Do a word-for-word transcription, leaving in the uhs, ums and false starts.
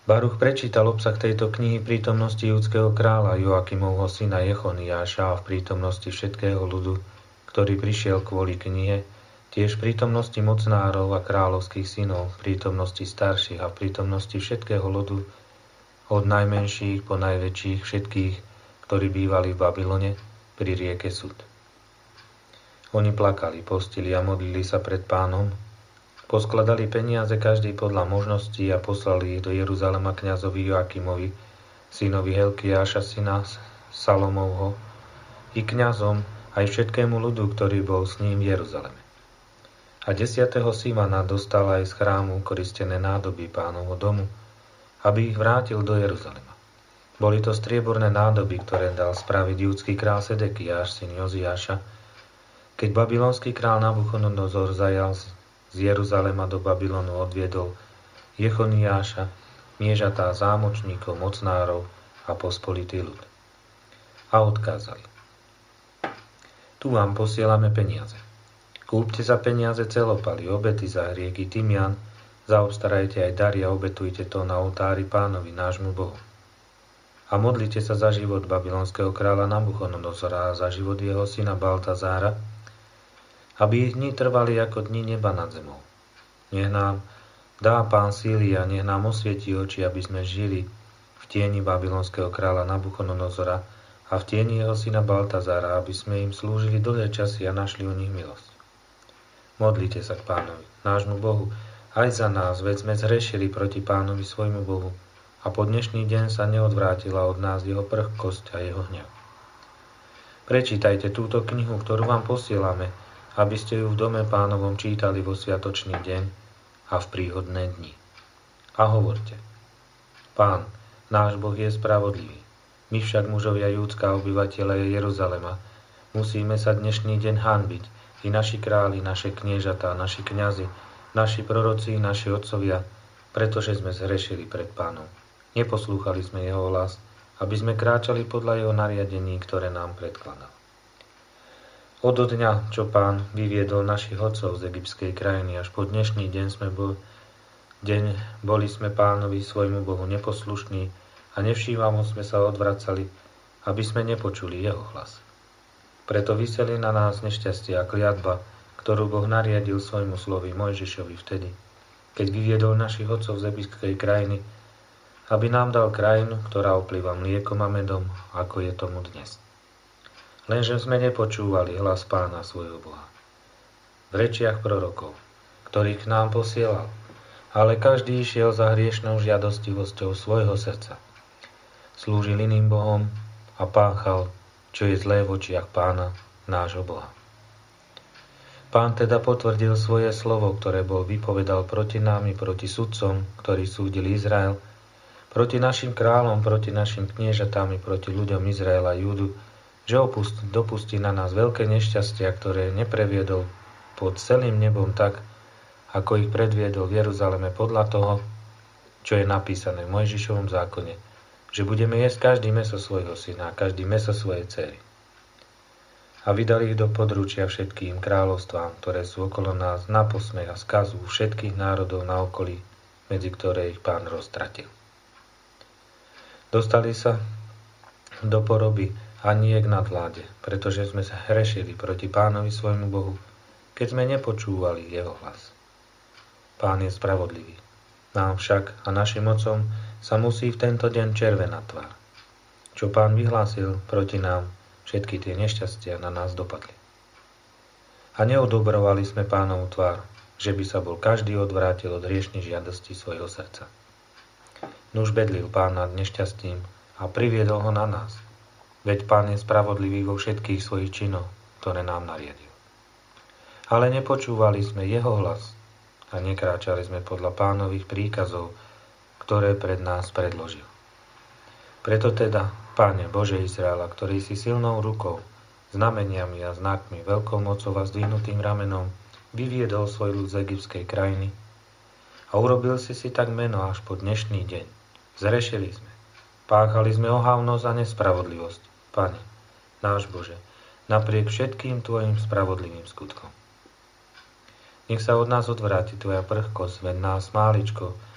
Baruch prečítal obsah tejto knihy v prítomnosti judského kráľa Joakimovho syna Jechoniáša a v prítomnosti všetkého ľudu, ktorý prišiel kvôli knihe, tiež v prítomnosti mocnárov a kráľovských synov, v prítomnosti starších a v prítomnosti všetkého ľudu, od najmenších po najväčších všetkých, ktorí bývali v Babylone pri rieke Sud. Oni plakali, postili a modlili sa pred Pánom, poskladali peniaze každý podľa možností a poslali ich do Jeruzalema kňazovi Joakimovi, synovi Helkiáša, syna Salomovho, i kňazom aj všetkému ľudu, ktorý bol s ním v Jeruzaleme. A desiateho Simana dostal aj z chrámu koristené nádoby Pánovho domu, aby ich vrátil do Jeruzalema. Boli to strieborné nádoby, ktoré dal spraviť judský král Sedekiáš, syn Joziáša, keď babylonský král Nabuchodonozor zajal z Jeruzalema do Babylonu, odviedol Jechoniáša, kniežatá, zámočníkov, mocnárov a pospolitý ľud. A odkázali: Tu vám posielame peniaze. Kúpte za peniaze celopaly, obety za hrieky, tymian, zaobstarajte aj dary a obetujte to na oltári Pánovi, nášmu Bohu. A modlite sa za život babylonského kráľa Nabuchodonozora a za život jeho syna Baltazára, aby ich dni trvali ako dni neba nad zemou. Nech nám dá Pán síly a nech nám osvietí oči, aby sme žili v tieni babylonského kráľa Nabuchodonozora a v tieni jeho syna Baltazára, aby sme im slúžili dlhé časy a našli u nich milosť. Modlite sa k Pánovi, nášmu Bohu, aj za nás, veď sme zhrešili proti Pánovi svojmu Bohu a po dnešný deň sa neodvrátila od nás jeho prchkosť a jeho hnev. Prečítajte túto knihu, ktorú vám posielame, aby ste ju v dome Pánovom čítali vo sviatočný deň a v príhodné dni. A hovorte: Pán, náš Boh je spravodlivý. My však, mužovia Júdska, obyvateľe Jeruzalema, musíme sa dnešný deň hanbiť, i naši králi, naše kniežatá, naši kňazi, naši proroci, naši otcovia, pretože sme zhrešili pred Pánom. Neposlúchali sme jeho hlas, aby sme kráčali podľa jeho nariadení, ktoré nám predkladal. Od dňa, čo Pán vyviedol našich otcov z egyptskej krajiny, až po dnešný deň sme bol, deň boli sme Pánovi svojmu Bohu neposlušní a nevšívamo sme sa odvracali, aby sme nepočuli jeho hlas. Preto vyseli na nás nešťastie a kliatba, ktorú Boh nariadil svojmu slovi Mojžišovi vtedy, keď vyviedol našich otcov z egyptskej krajiny, aby nám dal krajinu, ktorá oplýva mliekom a medom, ako je tomu dnes. Lenže sme nepočúvali hlas Pána svojho Boha v rečiach prorokov, ktorých k nám posielal, ale každý išiel za hriešnou žiadostivosťou svojho srdca. Slúžil iným bohom a páchal, čo je zlé v očiach Pána, nášho Boha. Pán teda potvrdil svoje slovo, ktoré bol vypovedal proti nám i proti sudcom, ktorí súdili Izrael, proti našim kráľom, proti našim kniežatám i proti ľuďom Izraela a Júdu, že opust, dopustí na nás veľké nešťastia, ktoré nepreviedol pod celým nebom tak, ako ich predviedol v Jeruzaleme podľa toho, čo je napísané v Mojžišovom zákone, že budeme jesť každý mäso svojho syna a každý mäso svojej dcery. A vydali ich do područia všetkým kráľovstvám, ktoré sú okolo nás, na posmech a skazu všetkých národov na okolí, medzi ktoré ich Pán roztratil. Dostali sa do poroby a nie k nadvláde, pretože sme sa hrešili proti Pánovi svojmu Bohu, keď sme nepočúvali jeho hlas. Pán je spravodlivý. Nám však a našim otcom sa musí v tento deň červená tvár. Čo Pán vyhlásil proti nám, všetky tie nešťastia na nás dopadli. A neodobrovali sme Pánovu tvár, že by sa bol každý odvrátil od hriešnej žiadosti svojho srdca. Nuž bedlil Pán nad nešťastím a priviedol ho na nás. Veď Pán je spravodlivý vo všetkých svojich činoch, ktoré nám nariadil. Ale nepočúvali sme jeho hlas a nekráčali sme podľa Pánových príkazov, ktoré pred nás predložil. Preto teda, Páne Bože Izraela, ktorý si silnou rukou, znameniami a znakmi, veľkou mocou a zdvihnutým ramenom vyviedol svoj ľud z egyptskej krajiny a urobil si si tak meno až po dnešný deň. Zrešili sme. Páchali sme ohavnosť a nespravodlivosť, Pane, náš Bože, napriek všetkým Tvojim spravodlivým skutkom. Nech sa od nás odvráti Tvoja prchkosť, veď nás máličko